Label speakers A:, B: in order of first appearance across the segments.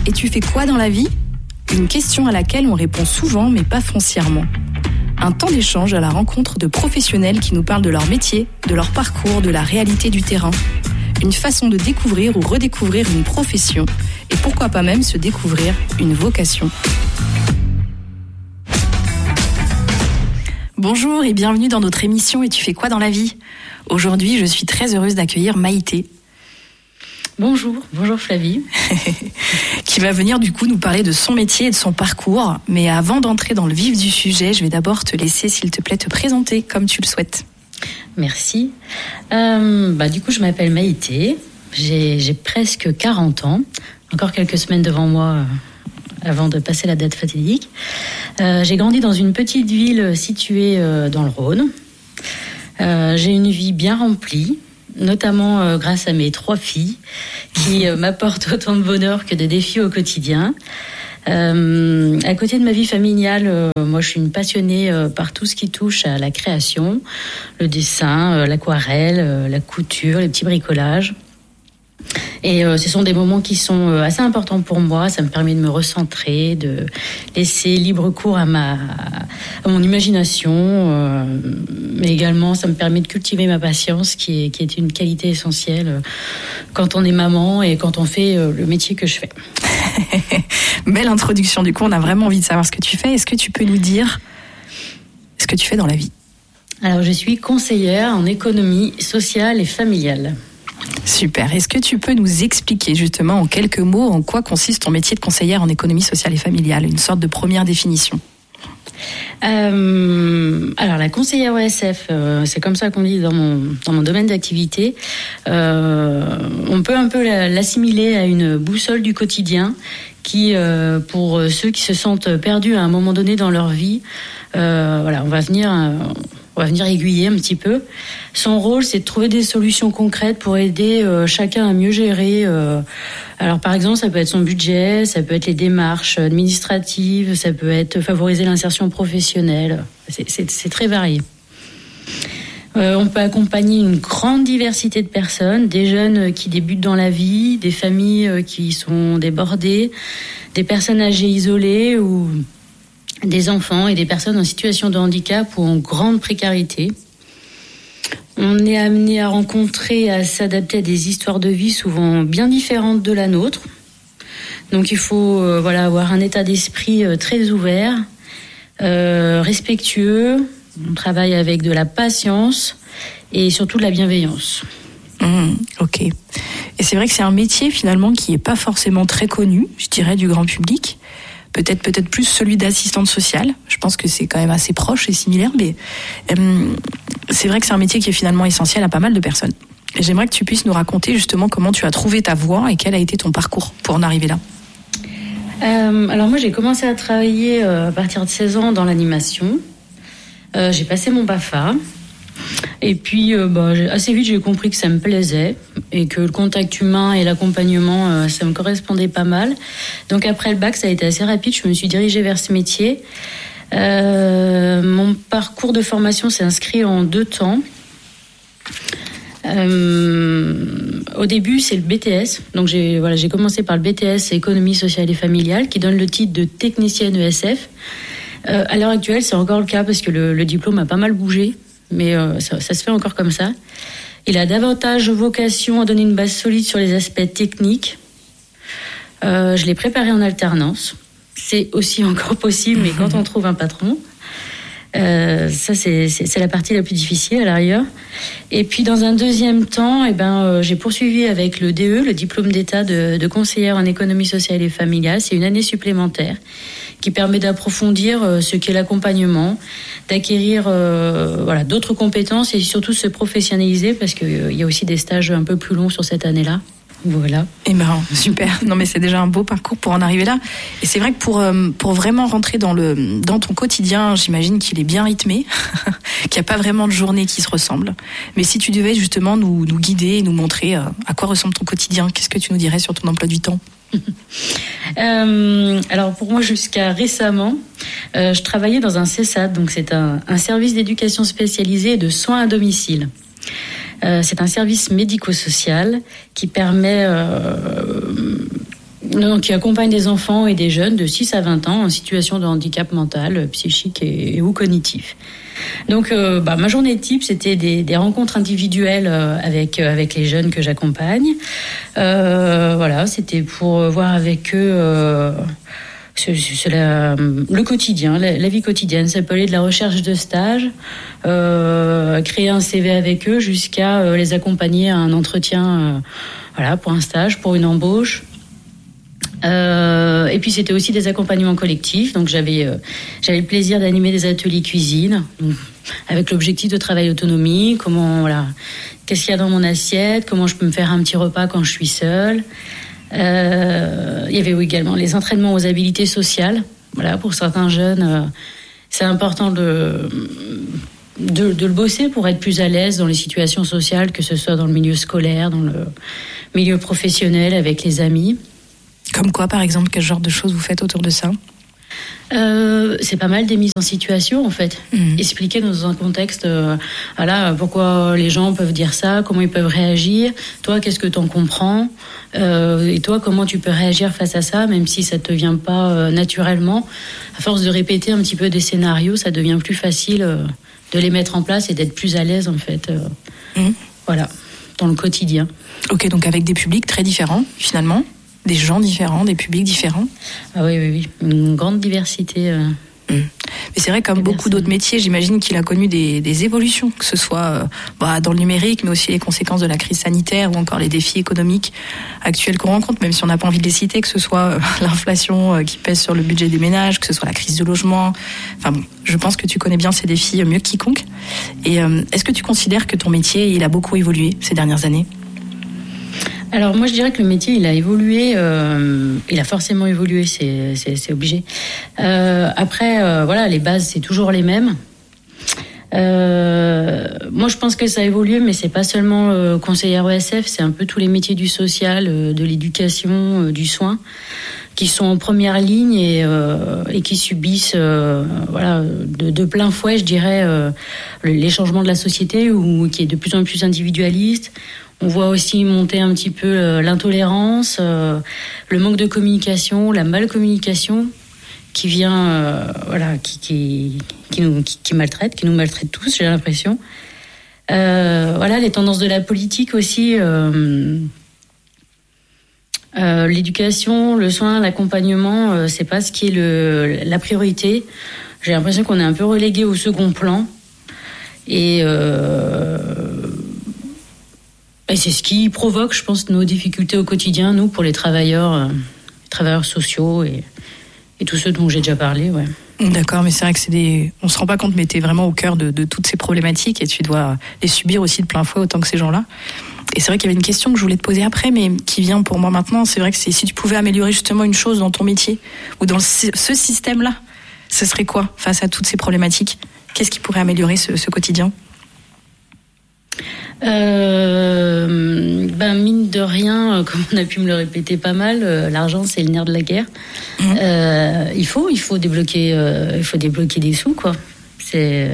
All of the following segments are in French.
A: Et tu fais quoi dans la vie ? Une question à laquelle on répond souvent mais pas foncièrement. Un temps d'échange à la rencontre de professionnels qui nous parlent de leur métier, de leur parcours, de la réalité du terrain. Une façon de découvrir ou redécouvrir une profession et pourquoi pas même se découvrir une vocation. Bonjour et bienvenue dans notre émission « Et tu fais quoi dans la vie ?» Aujourd'hui, je suis très heureuse d'accueillir Maïté.
B: Bonjour Flavie.
A: Qui va venir du coup nous parler de son métier et de son parcours. Mais avant d'entrer dans le vif du sujet, je vais d'abord te laisser, s'il te plaît, te présenter comme tu le souhaites.
B: Merci. Du coup, je m'appelle Maïté. J'ai presque 40 ans. Encore quelques semaines devant moi avant de passer la date fatidique. J'ai grandi dans une petite ville située dans le Rhône. J'ai une vie bien remplie, notamment grâce à mes 3 filles qui m'apportent autant de bonheur que de défis au quotidien. À côté de ma vie familiale, moi je suis une passionnée par tout ce qui touche à la création, le dessin, l'aquarelle, la couture, les petits bricolages. Et ce sont des moments qui sont assez importants pour moi. Ça me permet de me recentrer, de laisser libre cours à mon imagination. Mais également, ça me permet de cultiver ma patience, qui est une qualité essentielle quand on est maman et quand on fait le métier que je fais.
A: Belle introduction. Du coup, on a vraiment envie de savoir ce que tu fais. Est-ce que tu peux nous dire ce que tu fais dans la vie ?
B: Alors, je suis conseillère en économie sociale et familiale.
A: Super. Est-ce que tu peux nous expliquer justement en quelques mots en quoi consiste ton métier de conseillère en économie sociale et familiale, une sorte de première définition ?
B: Alors la conseillère ESF, c'est comme ça qu'on dit dans mon domaine d'activité. On peut un peu l'assimiler à une boussole du quotidien qui, pour ceux qui se sentent perdus à un moment donné dans leur vie, on va venir aiguiller un petit peu. Son rôle, c'est de trouver des solutions concrètes pour aider chacun à mieux gérer. Alors, par exemple, ça peut être son budget, ça peut être les démarches administratives, ça peut être favoriser l'insertion professionnelle. C'est très varié. On peut accompagner une grande diversité de personnes, des jeunes qui débutent dans la vie, des familles qui sont débordées, des personnes âgées isolées ou des enfants et des personnes en situation de handicap ou en grande précarité. On est amené à rencontrer, à s'adapter à des histoires de vie souvent bien différentes de la nôtre. Donc il faut avoir un état d'esprit très ouvert, respectueux. On travaille avec de la patience et surtout de la bienveillance.
A: Ok. Et c'est vrai que c'est un métier finalement qui n'est pas forcément très connu, je dirais, du grand public. Peut-être plus celui d'assistante sociale. Je pense que c'est quand même assez proche et similaire, mais c'est vrai que c'est un métier qui est finalement essentiel à pas mal de personnes. Et j'aimerais que tu puisses nous raconter justement comment tu as trouvé ta voie et quel a été ton parcours pour en arriver là.
B: Alors moi, j'ai commencé à travailler à partir de 16 ans dans l'animation. J'ai passé mon BAFA. Et puis, assez vite, j'ai compris que ça me plaisait et que le contact humain et l'accompagnement, ça me correspondait pas mal. Donc, après le bac, ça a été assez rapide. Je me suis dirigée vers ce métier. Mon parcours de formation s'est inscrit en 2 temps. Au début, c'est le BTS. Donc, j'ai commencé par le BTS économie sociale et familiale, qui donne le titre de technicienne ESF. À l'heure actuelle, c'est encore le cas parce que le diplôme a pas mal bougé. Mais ça se fait encore comme ça. Il a davantage vocation à donner une base solide sur les aspects techniques. Je l'ai préparé en alternance. C'est aussi encore possible, mais quand on trouve un patron, ça c'est la partie la plus difficile à l'arrière. Et puis dans un deuxième temps, j'ai poursuivi avec le DE, le diplôme d'état de conseillère en économie sociale et familiale. C'est une année supplémentaire qui permet d'approfondir ce qu'est l'accompagnement, d'acquérir d'autres compétences et surtout se professionnaliser parce qu'il y a aussi des stages un peu plus longs sur cette année-là. Voilà.
A: Et super. Non mais c'est déjà un beau parcours pour en arriver là. Et c'est vrai que pour vraiment rentrer dans ton quotidien, j'imagine qu'il est bien rythmé, qu'il n'y a pas vraiment de journée qui se ressemble. Mais si tu devais justement nous guider et nous montrer à quoi ressemble ton quotidien, qu'est-ce que tu nous dirais sur ton emploi du temps ?
B: Alors pour moi, jusqu'à récemment, je travaillais dans un CESAD, donc c'est un service d'éducation spécialisé et de soins à domicile. C'est un service médico-social qui permet Donc, qui accompagne des enfants et des jeunes de 6 à 20 ans en situation de handicap mental, psychique et ou cognitif. Donc, ma journée type, c'était des rencontres individuelles avec les jeunes que j'accompagne. C'était pour voir avec eux le quotidien, la vie quotidienne. Ça peut aller de la recherche de stage, créer un CV avec eux, jusqu'à les accompagner à un entretien, pour un stage, pour une embauche. Et puis c'était aussi des accompagnements collectifs. Donc j'avais le plaisir d'animer des ateliers cuisine, avec l'objectif de travail autonomie. Qu'est-ce qu'il y a dans mon assiette, comment je peux me faire un petit repas quand je suis seule. Il y avait également les entraînements aux habilités sociales. Pour certains jeunes, c'est important de le bosser pour être plus à l'aise dans les situations sociales, que ce soit dans le milieu scolaire, dans le milieu professionnel, avec les amis.
A: Comme quoi, par exemple, quel genre de choses vous faites autour de ça ?
B: C'est pas mal des mises en situation, en fait. Expliquer dans un contexte, pourquoi les gens peuvent dire ça, comment ils peuvent réagir. Toi, qu'est-ce que t'en comprends ? Et toi, comment tu peux réagir face à ça, même si ça te vient pas naturellement. À force de répéter un petit peu des scénarios, ça devient plus facile de les mettre en place et d'être plus à l'aise, en fait. Dans le quotidien.
A: Ok, donc avec des publics très différents, finalement. Des gens différents, des publics différents.
B: Ah oui. Une grande diversité.
A: Mais c'est vrai, comme beaucoup d'autres métiers, j'imagine qu'il a connu des évolutions, que ce soit dans le numérique, mais aussi les conséquences de la crise sanitaire ou encore les défis économiques actuels qu'on rencontre, même si on n'a pas envie de les citer, que ce soit l'inflation qui pèse sur le budget des ménages, que ce soit la crise du logement. Je pense que tu connais bien ces défis mieux que quiconque. Et est-ce que tu considères que ton métier, il a beaucoup évolué ces dernières années ?
B: Alors moi je dirais que le métier il a évolué, il a forcément évolué, c'est obligé. Après les bases c'est toujours les mêmes. Moi je pense que ça a évolué, mais c'est pas seulement conseillère ESF, c'est un peu tous les métiers du social, de l'éducation, du soin, qui sont en première ligne et qui subissent de plein fouet, je dirais, les changements de la société, ou qui est de plus en plus individualiste. On voit aussi monter un petit peu l'intolérance, le manque de communication, la malcommunication qui vient, qui maltraite, qui nous maltraite tous, j'ai l'impression. Les tendances de la politique aussi, l'éducation, le soin, l'accompagnement, c'est pas ce qui est la priorité. J'ai l'impression qu'on est un peu relégué au second plan. Et c'est ce qui provoque, je pense, nos difficultés au quotidien, nous, pour les travailleurs sociaux et tous ceux dont j'ai déjà parlé, ouais.
A: D'accord, mais c'est vrai que on se rend pas compte, mais t'es vraiment au cœur de toutes ces problématiques et tu dois les subir aussi de plein fouet autant que ces gens-là. Et c'est vrai qu'il y avait une question que je voulais te poser après, mais qui vient pour moi maintenant. C'est vrai que si tu pouvais améliorer justement une chose dans ton métier ou dans ce système-là, ce serait quoi face à toutes ces problématiques ? Qu'est-ce qui pourrait améliorer ce quotidien ?
B: Mine de rien, comme on a pu me le répéter pas mal, l'argent c'est le nerf de la guerre. Il faut débloquer des sous, quoi. C'est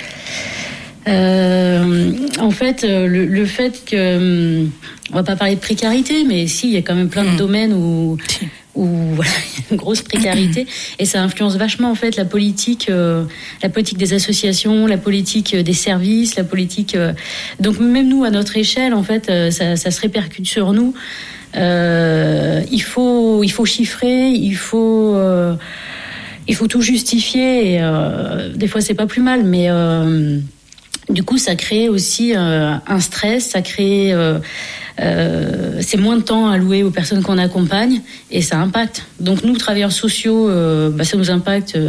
B: en fait le fait que on va pas parler de précarité, mais si, il y a quand même plein de domaines où il y a une grosse précarité, et ça influence vachement en fait la politique des associations, la politique des services, la politique. Donc même nous à notre échelle, en fait, ça se répercute sur nous. Il faut chiffrer, il faut tout justifier. Et, des fois c'est pas plus mal, mais du coup ça crée aussi un stress, ça crée c'est moins de temps alloué aux personnes qu'on accompagne et ça impacte. Donc nous, travailleurs sociaux, ça nous impacte.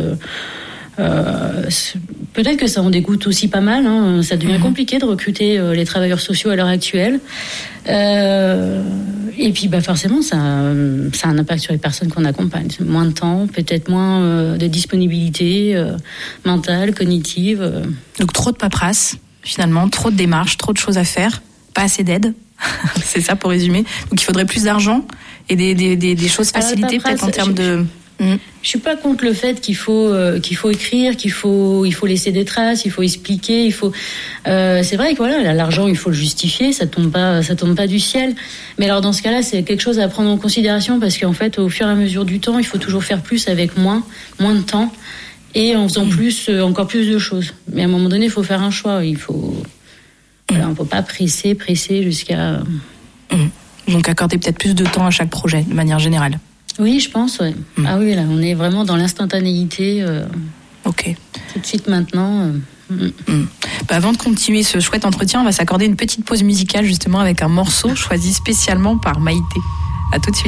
B: Peut-être que ça en dégoûte aussi pas mal, hein. Ça devient compliqué de recruter les travailleurs sociaux à l'heure actuelle. Et puis forcément, ça a un impact sur les personnes qu'on accompagne. Moins de temps, peut-être moins de disponibilité mentale, cognitive.
A: Donc trop de paperasse, finalement, trop de démarches, trop de choses à faire, pas assez d'aide. C'est ça pour résumer. Donc il faudrait plus d'argent et des choses facilitées, peut-être en termes de...
B: Je suis pas contre le fait qu'il faut écrire, il faut laisser des traces, il faut expliquer, c'est vrai que voilà, l'argent il faut le justifier, ça tombe pas du ciel. Mais alors dans ce cas-là, c'est quelque chose à prendre en considération parce qu'en fait, au fur et à mesure du temps, il faut toujours faire plus avec moins de temps et en faisant encore plus de choses. Mais à un moment donné, il faut faire un choix. On peut pas presser jusqu'à.
A: Donc accorder peut-être plus de temps à chaque projet, de manière générale.
B: Oui, je pense, ouais. Ah oui, là, on est vraiment dans l'instantanéité.
A: Ok.
B: Tout de suite maintenant.
A: Avant de continuer ce chouette entretien, on va s'accorder une petite pause musicale justement avec un morceau choisi spécialement par Maïté. À tout de suite.